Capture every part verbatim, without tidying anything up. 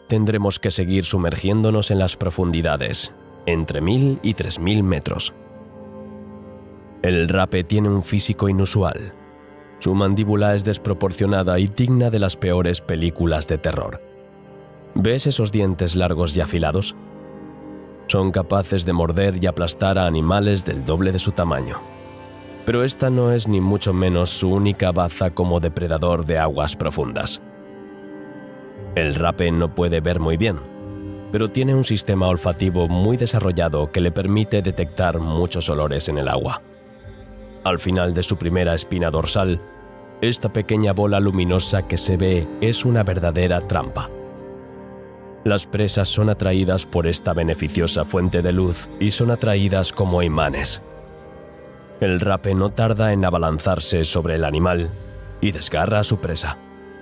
tendremos que seguir sumergiéndonos en las profundidades, entre mil y tres mil metros. El rape tiene un físico inusual. Su mandíbula es desproporcionada y digna de las peores películas de terror. ¿Ves esos dientes largos y afilados? Son capaces de morder y aplastar a animales del doble de su tamaño. Pero esta no es ni mucho menos su única baza como depredador de aguas profundas. El rape no puede ver muy bien, pero tiene un sistema olfativo muy desarrollado que le permite detectar muchos olores en el agua. Al final de su primera espina dorsal, esta pequeña bola luminosa que se ve es una verdadera trampa. Las presas son atraídas por esta beneficiosa fuente de luz y son atraídas como imanes. El rape no tarda en abalanzarse sobre el animal y desgarra a su presa.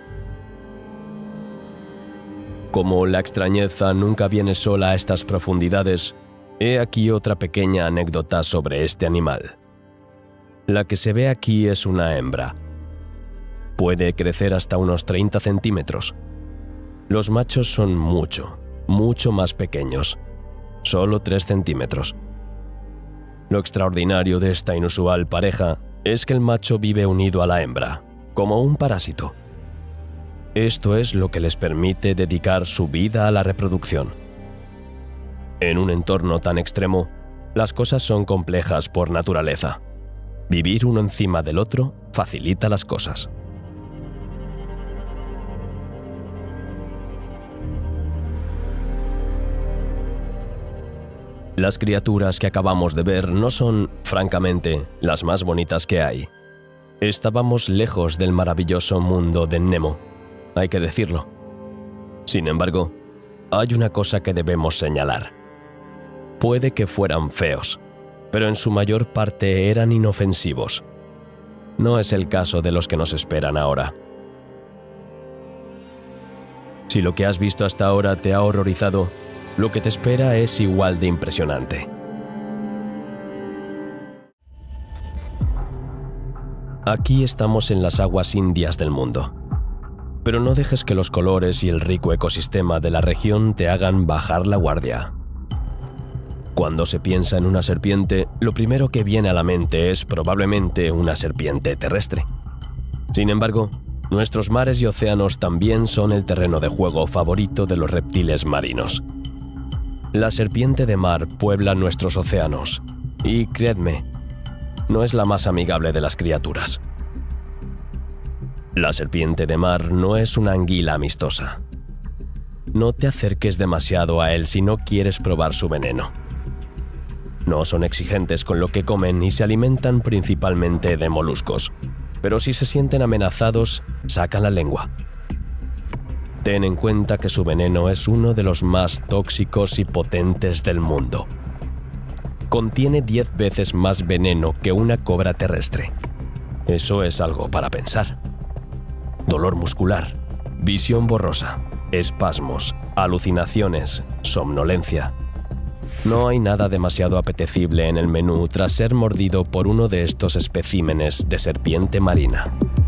Como la extrañeza nunca viene sola a estas profundidades, he aquí otra pequeña anécdota sobre este animal. La que se ve aquí es una hembra. Puede crecer hasta unos treinta centímetros. Los machos son mucho, mucho más pequeños, solo tres centímetros. Lo extraordinario de esta inusual pareja es que el macho vive unido a la hembra, como un parásito. Esto es lo que les permite dedicar su vida a la reproducción. En un entorno tan extremo, las cosas son complejas por naturaleza. Vivir uno encima del otro facilita las cosas. Las criaturas que acabamos de ver no son, francamente, las más bonitas que hay. Estábamos lejos del maravilloso mundo de Nemo, hay que decirlo. Sin embargo, hay una cosa que debemos señalar. Puede que fueran feos, pero en su mayor parte eran inofensivos. No es el caso de los que nos esperan ahora. Si lo que has visto hasta ahora te ha horrorizado, lo que te espera es igual de impresionante. Aquí estamos en las aguas indias del mundo. Pero no dejes que los colores y el rico ecosistema de la región te hagan bajar la guardia. Cuando se piensa en una serpiente, lo primero que viene a la mente es probablemente una serpiente terrestre. Sin embargo, nuestros mares y océanos también son el terreno de juego favorito de los reptiles marinos. La serpiente de mar puebla nuestros océanos y, creedme, no es la más amigable de las criaturas. La serpiente de mar no es una anguila amistosa. No te acerques demasiado a él si no quieres probar su veneno. No son exigentes con lo que comen y se alimentan principalmente de moluscos, pero si se sienten amenazados, sacan la lengua. Ten en cuenta que su veneno es uno de los más tóxicos y potentes del mundo. Contiene diez veces más veneno que una cobra terrestre. Eso es algo para pensar. Dolor muscular, visión borrosa, espasmos, alucinaciones, somnolencia. No hay nada demasiado apetecible en el menú tras ser mordido por uno de estos especímenes de serpiente marina.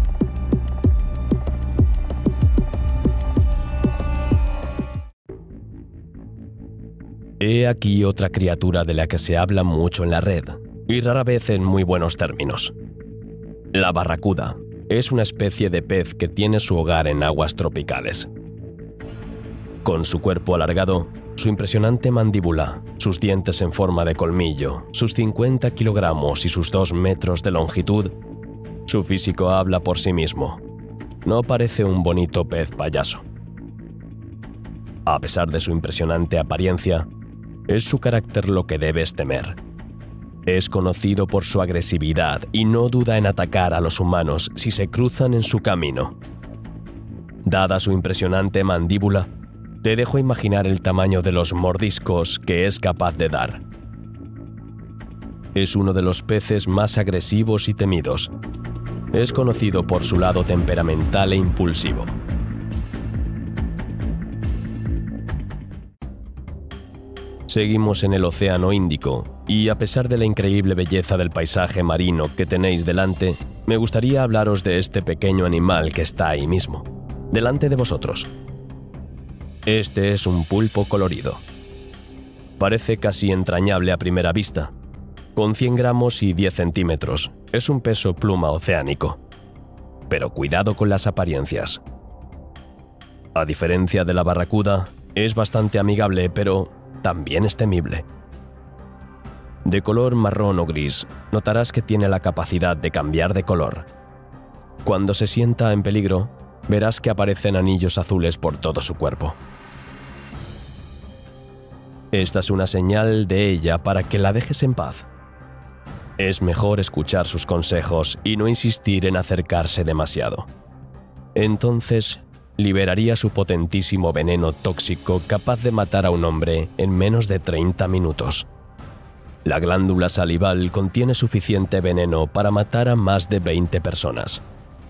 He aquí otra criatura de la que se habla mucho en la red, y rara vez en muy buenos términos. La barracuda es una especie de pez que tiene su hogar en aguas tropicales. Con su cuerpo alargado, su impresionante mandíbula, sus dientes en forma de colmillo, sus cincuenta kilogramos y sus dos metros de longitud, su físico habla por sí mismo. No parece un bonito pez payaso. A pesar de su impresionante apariencia, es su carácter lo que debes temer. Es conocido por su agresividad y no duda en atacar a los humanos si se cruzan en su camino. Dada su impresionante mandíbula, te dejo imaginar el tamaño de los mordiscos que es capaz de dar. Es uno de los peces más agresivos y temidos. Es conocido por su lado temperamental e impulsivo. Seguimos en el Océano Índico, y a pesar de la increíble belleza del paisaje marino que tenéis delante, me gustaría hablaros de este pequeño animal que está ahí mismo, delante de vosotros. Este es un pulpo colorido. Parece casi entrañable a primera vista. Con cien gramos y diez centímetros, es un peso pluma oceánico. Pero cuidado con las apariencias. A diferencia de la barracuda, es bastante amigable, pero también es temible. De color marrón o gris, notarás que tiene la capacidad de cambiar de color. Cuando se sienta en peligro, verás que aparecen anillos azules por todo su cuerpo. Esta es una señal de ella para que la dejes en paz. Es mejor escuchar sus consejos y no insistir en acercarse demasiado. Entonces, liberaría su potentísimo veneno tóxico capaz de matar a un hombre en menos de treinta minutos. La glándula salival contiene suficiente veneno para matar a más de veinte personas.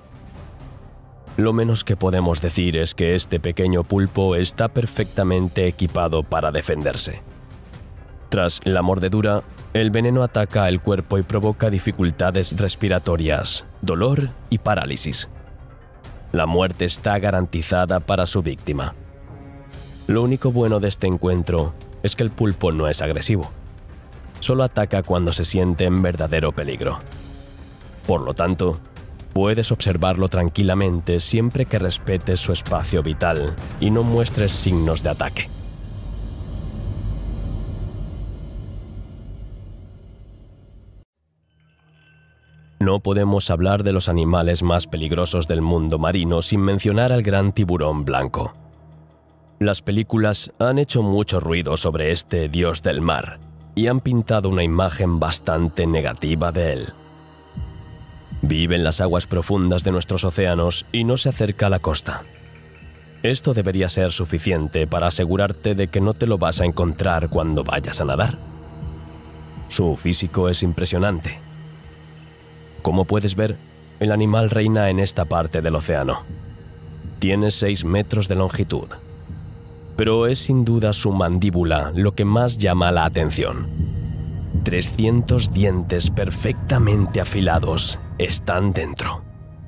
Lo menos que podemos decir es que este pequeño pulpo está perfectamente equipado para defenderse. Tras la mordedura, el veneno ataca el cuerpo y provoca dificultades respiratorias, dolor y parálisis. La muerte está garantizada para su víctima. Lo único bueno de este encuentro es que el pulpo no es agresivo. Solo ataca cuando se siente en verdadero peligro. Por lo tanto, puedes observarlo tranquilamente siempre que respetes su espacio vital y no muestres signos de ataque. No podemos hablar de los animales más peligrosos del mundo marino sin mencionar al gran tiburón blanco. Las películas han hecho mucho ruido sobre este dios del mar y han pintado una imagen bastante negativa de él. Vive en las aguas profundas de nuestros océanos y no se acerca a la costa. Esto debería ser suficiente para asegurarte de que no te lo vas a encontrar cuando vayas a nadar. Su físico es impresionante. Como puedes ver, el animal reina en esta parte del océano. Tiene seis metros de longitud. Pero es sin duda su mandíbula lo que más llama la atención. trescientos dientes perfectamente afilados están dentro.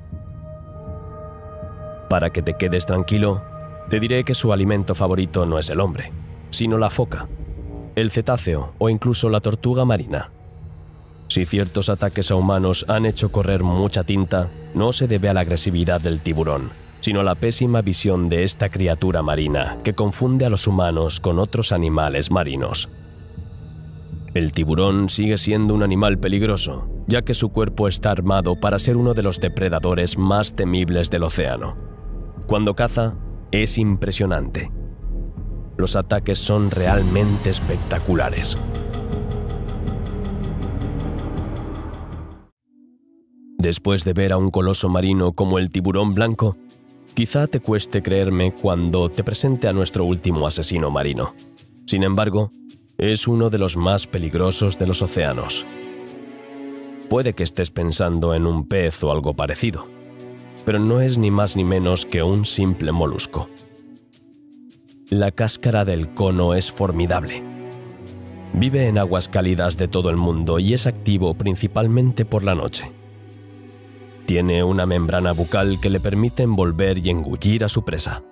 Para que te quedes tranquilo, te diré que su alimento favorito no es el hombre, sino la foca, el cetáceo o incluso la tortuga marina. Si ciertos ataques a humanos han hecho correr mucha tinta, no se debe a la agresividad del tiburón, sino a la pésima visión de esta criatura marina que confunde a los humanos con otros animales marinos. El tiburón sigue siendo un animal peligroso, ya que su cuerpo está armado para ser uno de los depredadores más temibles del océano. Cuando caza, es impresionante. Los ataques son realmente espectaculares. Después de ver a un coloso marino como el tiburón blanco, quizá te cueste creerme cuando te presente a nuestro último asesino marino. Sin embargo, es uno de los más peligrosos de los océanos. Puede que estés pensando en un pez o algo parecido, pero no es ni más ni menos que un simple molusco. La cáscara del cono es formidable. Vive en aguas cálidas de todo el mundo y es activo principalmente por la noche. Tiene una membrana bucal que le permite envolver y engullir a su presa.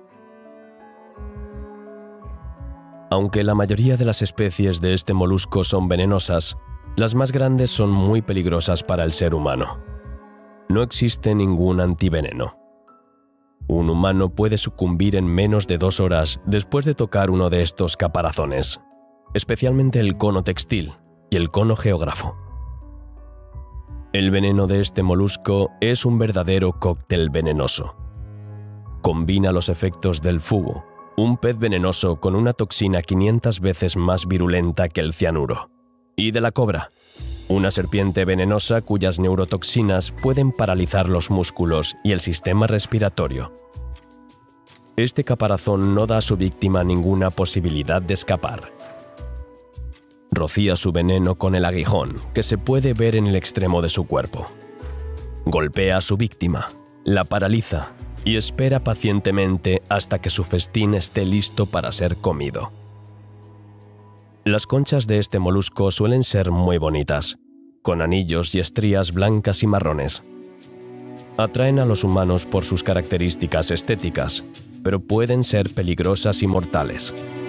Aunque la mayoría de las especies de este molusco son venenosas, las más grandes son muy peligrosas para el ser humano. No existe ningún antiveneno. Un humano puede sucumbir en menos de dos horas después de tocar uno de estos caparazones, especialmente el cono textil y el cono geógrafo. El veneno de este molusco es un verdadero cóctel venenoso. Combina los efectos del fugu, un pez venenoso con una toxina quinientas veces más virulenta que el cianuro, y de la cobra, una serpiente venenosa cuyas neurotoxinas pueden paralizar los músculos y el sistema respiratorio. Este caparazón no da a su víctima ninguna posibilidad de escapar. Rocía su veneno con el aguijón, que se puede ver en el extremo de su cuerpo. Golpea a su víctima, la paraliza y espera pacientemente hasta que su festín esté listo para ser comido. Las conchas de este molusco suelen ser muy bonitas, con anillos y estrías blancas y marrones. Atraen a los humanos por sus características estéticas, pero pueden ser peligrosas y mortales.